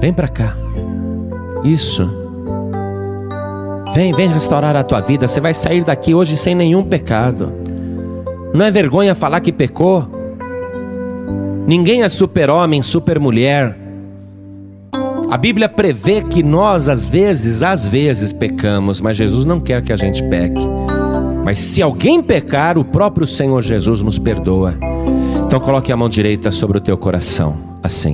Vem para cá. Isso. Vem restaurar a tua vida. Você vai sair daqui hoje sem nenhum pecado. Não é vergonha falar que pecou. Ninguém é super-homem, super-mulher. A Bíblia prevê que nós às vezes pecamos, mas Jesus não quer que a gente peque. Mas se alguém pecar, o próprio Senhor Jesus nos perdoa. Então coloque a mão direita sobre o teu coração, assim.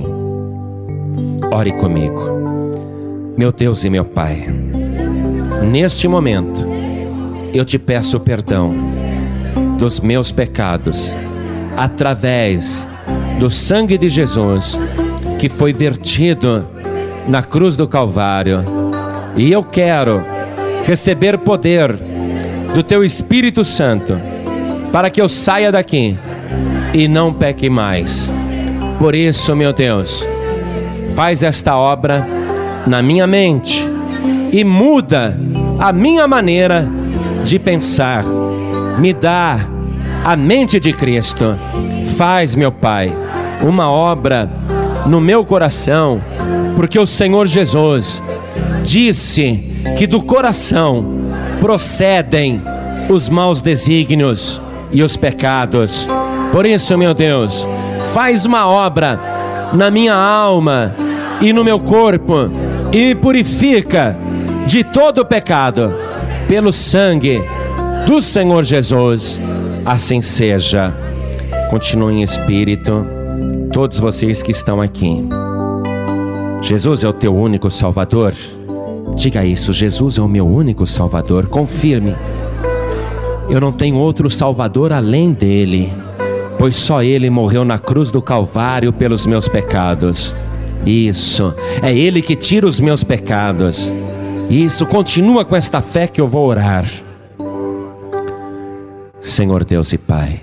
Ore comigo. Meu Deus e meu Pai, neste momento eu te peço perdão dos meus pecados, através do sangue de Jesus que foi vertido na cruz do Calvário. E eu quero receber poder do teu Espírito Santo para que eu saia daqui e não peque mais. Por isso, meu Deus, faz esta obra na minha mente e muda a minha maneira de pensar. Me dá a mente de Cristo. Faz, meu Pai, uma obra no meu coração, porque o Senhor Jesus disse que do coração procedem os maus desígnios e os pecados. Por isso, meu Deus, faz uma obra na minha alma e no meu corpo e me purifica de todo o pecado pelo sangue do Senhor Jesus. Assim seja. Continue em espírito, todos vocês que estão aqui. Jesus é o teu único Salvador? Diga isso: Jesus é o meu único Salvador. Confirme. Eu não tenho outro Salvador além dele, pois só ele morreu na cruz do Calvário pelos meus pecados. Isso, é ele que tira os meus pecados. Isso, continua com esta fé que eu vou orar. Senhor Deus e Pai,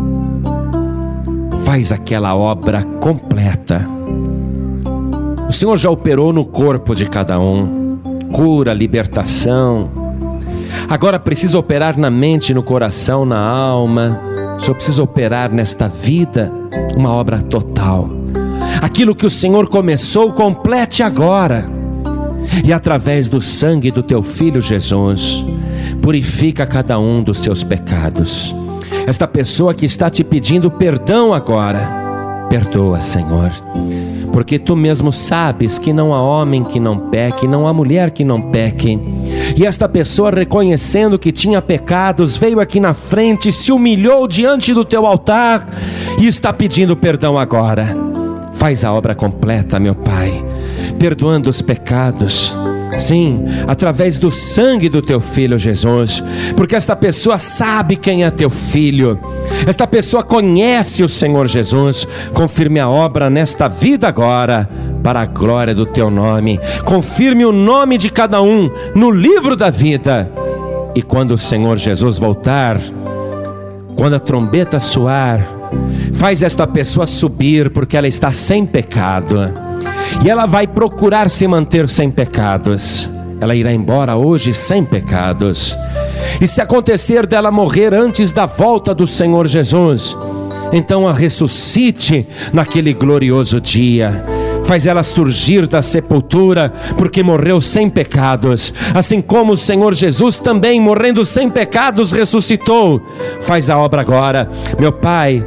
faz aquela obra completa. O Senhor já operou no corpo de cada um, cura, libertação. Agora precisa operar na mente, no coração, na alma. O Senhor precisa operar nesta vida uma obra total. Aquilo que o Senhor começou, complete agora. E através do sangue do teu Filho Jesus, purifica cada um dos seus pecados. Esta pessoa que está te pedindo perdão agora, perdoa, Senhor, porque tu mesmo sabes que não há homem que não peque, não há mulher que não peque. E esta pessoa, reconhecendo que tinha pecados, veio aqui na frente, se humilhou diante do teu altar e está pedindo perdão agora. Faz a obra completa, meu Pai, perdoando os pecados. Sim, através do sangue do teu Filho Jesus, porque esta pessoa sabe quem é teu Filho, esta pessoa conhece o Senhor Jesus. Confirme a obra nesta vida agora, para a glória do teu nome. Confirme o nome de cada um no livro da vida. E quando o Senhor Jesus voltar, quando a trombeta soar, faz esta pessoa subir, porque ela está sem pecado. E ela vai procurar se manter sem pecados. Ela irá embora hoje sem pecados. E se acontecer dela morrer antes da volta do Senhor Jesus, então a ressuscite naquele glorioso dia. Faz ela surgir da sepultura, porque morreu sem pecados, assim como o Senhor Jesus também, morrendo sem pecados, ressuscitou. Faz a obra agora, meu Pai.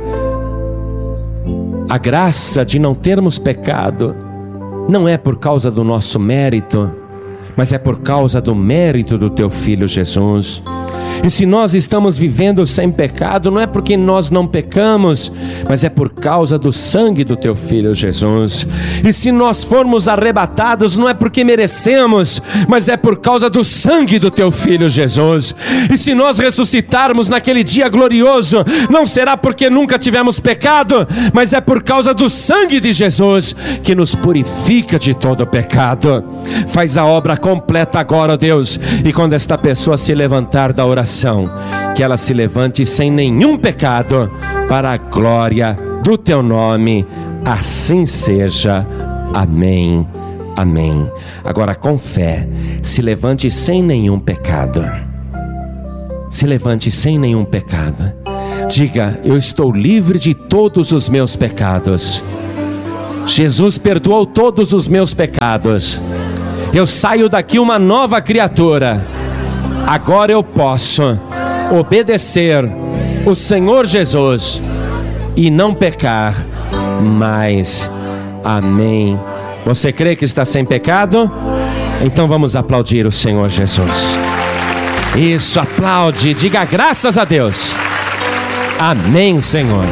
A graça de não termos pecado não é por causa do nosso mérito, mas é por causa do mérito do teu Filho Jesus. E se nós estamos vivendo sem pecado, não é porque nós não pecamos, mas é por causa do sangue do teu Filho Jesus. E se nós formos arrebatados, não é porque merecemos, mas é por causa do sangue do teu Filho Jesus. E se nós ressuscitarmos naquele dia glorioso, não será porque nunca tivemos pecado, mas é por causa do sangue de Jesus, que nos purifica de todo pecado. Faz a obra completa agora, ó Deus. E quando esta pessoa se levantar da oração, que ela se levante sem nenhum pecado, para a glória do teu nome. Assim seja. Amém. Amém. Agora, com fé, se levante sem nenhum pecado. Se levante sem nenhum pecado. Diga: eu estou livre de todos os meus pecados. Jesus perdoou todos os meus pecados. Eu saio daqui uma nova criatura. Agora eu posso obedecer o Senhor Jesus e não pecar mais. Amém. Você crê que está sem pecado? Então vamos aplaudir o Senhor Jesus. Isso, aplaude, diga graças a Deus. Amém, Senhor.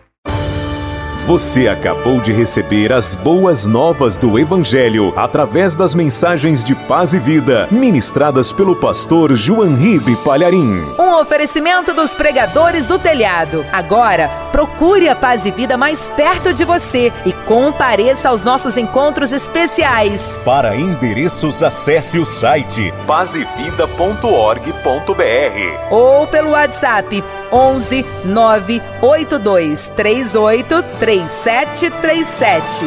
Você acabou de receber as boas novas do Evangelho através das mensagens de paz e vida, ministradas pelo pastor João Ribe Palharim. Um oferecimento dos pregadores do telhado. Agora, procure a Paz e Vida mais perto de você e compareça aos nossos encontros especiais. Para endereços, acesse o site pazevida.org.br ou pelo WhatsApp 11 982 38 3737.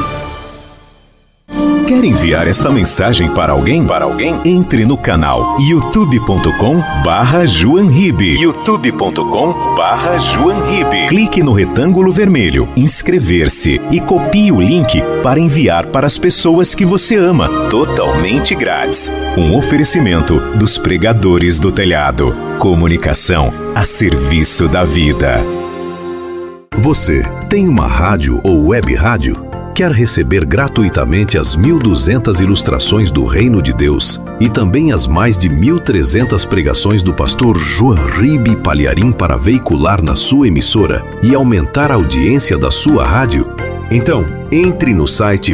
Quer enviar esta mensagem para alguém? Entre no canal youtube.com/JoãoRibe. youtube.com/JoãoRibe. Clique no retângulo vermelho, inscrever-se e copie o link para enviar para as pessoas que você ama, totalmente grátis. Um oferecimento dos pregadores do telhado. Comunicação a serviço da vida. Você tem uma rádio ou web rádio? Quer receber gratuitamente as 1.200 ilustrações do Reino de Deus e também as mais de 1.300 pregações do pastor João Ribe Palharim para veicular na sua emissora e aumentar a audiência da sua rádio? Então, entre no site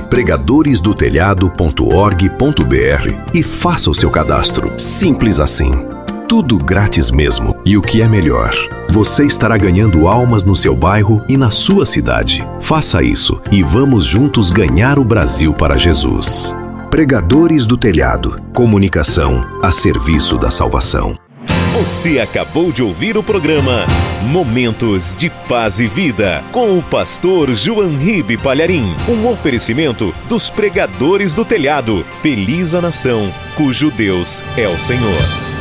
pregadoresdotelhado.org.br e faça o seu cadastro. Simples assim. Tudo grátis mesmo. E o que é melhor, você estará ganhando almas no seu bairro e na sua cidade. Faça isso e vamos juntos ganhar o Brasil para Jesus. Pregadores do Telhado. Comunicação a serviço da salvação. Você acabou de ouvir o programa Momentos de Paz e Vida com o pastor João Ribe Palharim. Um oferecimento dos pregadores do telhado. Feliz a nação cujo Deus é o Senhor.